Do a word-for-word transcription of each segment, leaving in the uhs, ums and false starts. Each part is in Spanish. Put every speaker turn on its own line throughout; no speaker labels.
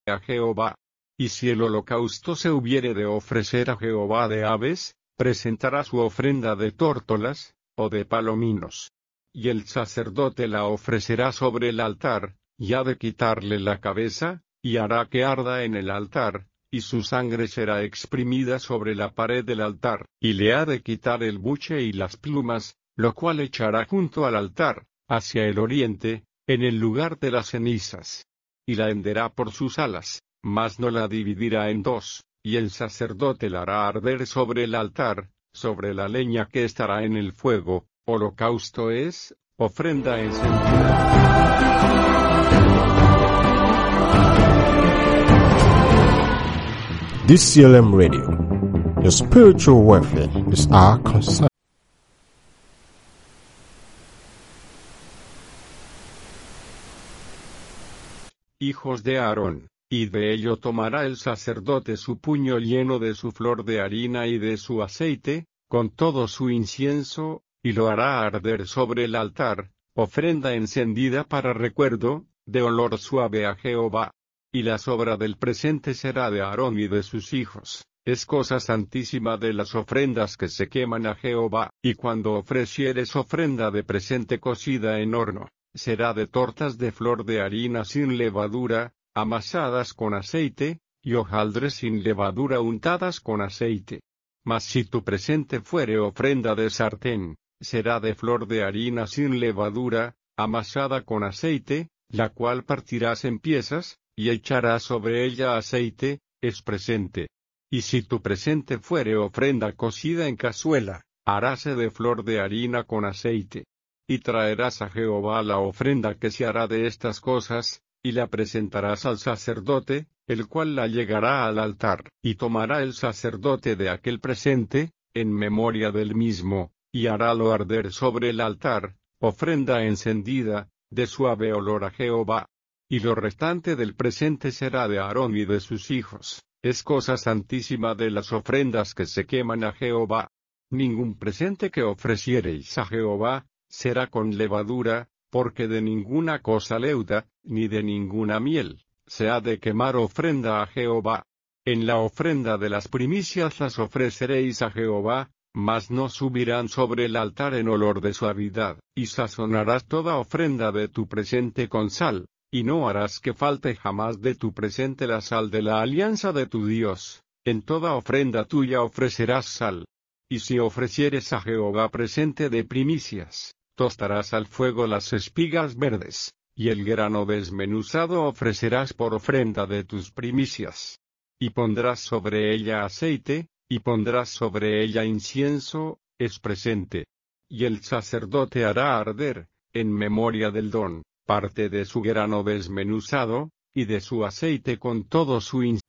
a Jehová. Y si el holocausto se hubiere de ofrecer a Jehová de aves, presentará su ofrenda de tórtolas, o de palominos. Y el sacerdote la ofrecerá sobre el altar, y ha de quitarle la cabeza, y hará que arda en el altar, y su sangre será exprimida sobre la pared del altar, y le ha de quitar el buche y las plumas, lo cual echará junto al altar, hacia el oriente, en el lugar de las cenizas. Y la henderá por sus alas, mas no la dividirá en dos, y el sacerdote la hará arder sobre el altar, sobre la leña que estará en el fuego. Holocausto es, ofrenda encendida.
D C L M Radio. Your spiritual welfare is our concern.
Hijos de Aarón, y de ello tomará el sacerdote su puño lleno de su flor de harina y de su aceite, con todo su incienso, y lo hará arder sobre el altar, ofrenda encendida para recuerdo, de olor suave a Jehová. Y la sobra del presente será de Aarón y de sus hijos, es cosa santísima de las ofrendas que se queman a Jehová. Y cuando ofrecieres ofrenda de presente cocida en horno, será de tortas de flor de harina sin levadura, amasadas con aceite, y hojaldres sin levadura untadas con aceite. Mas si tu presente fuere ofrenda de sartén, será de flor de harina sin levadura, amasada con aceite, la cual partirás en piezas, y echarás sobre ella aceite, es presente. Y si tu presente fuere ofrenda cocida en cazuela, haráse de flor de harina con aceite. Y traerás a Jehová la ofrenda que se hará de estas cosas, y la presentarás al sacerdote, el cual la llegará al altar, y tomará el sacerdote de aquel presente, en memoria del mismo, y harálo arder sobre el altar, ofrenda encendida, de suave olor a Jehová. Y lo restante del presente será de Aarón y de sus hijos, es cosa santísima de las ofrendas que se queman a Jehová. Ningún presente que ofreciereis a Jehová, será con levadura, porque de ninguna cosa leuda, ni de ninguna miel, se ha de quemar ofrenda a Jehová. En la ofrenda de las primicias las ofreceréis a Jehová, mas no subirán sobre el altar en olor de suavidad. Y sazonarás toda ofrenda de tu presente con sal, y no harás que falte jamás de tu presente la sal de la alianza de tu Dios. En toda ofrenda tuya ofrecerás sal. Y si ofrecieres a Jehová presente de primicias, tostarás al fuego las espigas verdes, y el grano desmenuzado ofrecerás por ofrenda de tus primicias. Y pondrás sobre ella aceite, y pondrás sobre ella incienso, es presente. Y el sacerdote hará arder, en memoria del don, parte de su grano desmenuzado, y de su aceite con todo su incienso.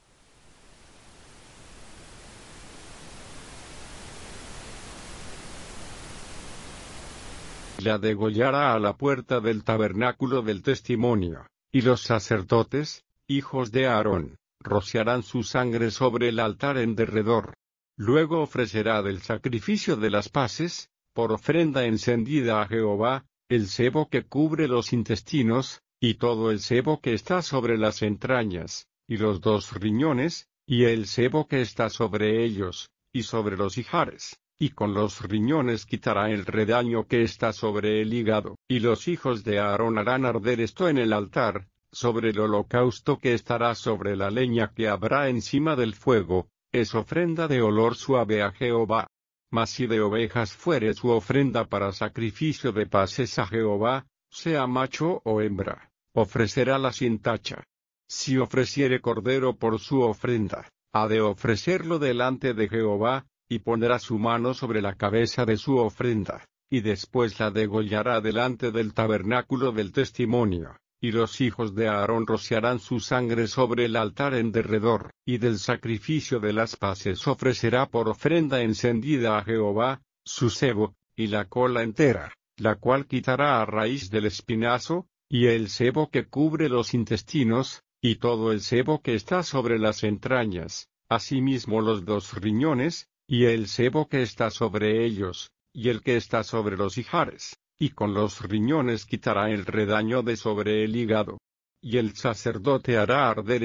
La degollará a la puerta del tabernáculo del testimonio, y los sacerdotes, hijos de Aarón, rociarán su sangre sobre el altar en derredor. Luego ofrecerá del sacrificio de las paces, por ofrenda encendida a Jehová, el sebo que cubre los intestinos, y todo el sebo que está sobre las entrañas, y los dos riñones, y el sebo que está sobre ellos, y sobre los ijares. Y con los riñones quitará el redaño que está sobre el hígado. Y los hijos de Aarón harán arder esto en el altar, sobre el holocausto que estará sobre la leña que habrá encima del fuego, es ofrenda de olor suave a Jehová. Mas si de ovejas fuere su ofrenda para sacrificio de paces a Jehová, sea macho o hembra, ofrecerá sin tacha. Si ofreciere cordero por su ofrenda, ha de ofrecerlo delante de Jehová, y pondrá su mano sobre la cabeza de su ofrenda, y después la degollará delante del tabernáculo del testimonio, y los hijos de Aarón rociarán su sangre sobre el altar en derredor, y del sacrificio de las paces ofrecerá por ofrenda encendida a Jehová, su sebo, y la cola entera, la cual quitará a raíz del espinazo, y el sebo que cubre los intestinos, y todo el sebo que está sobre las entrañas, asimismo los dos riñones, y el sebo que está sobre ellos, y el que está sobre los ijares, y con los riñones quitará el redaño de sobre el hígado. Y el sacerdote hará arder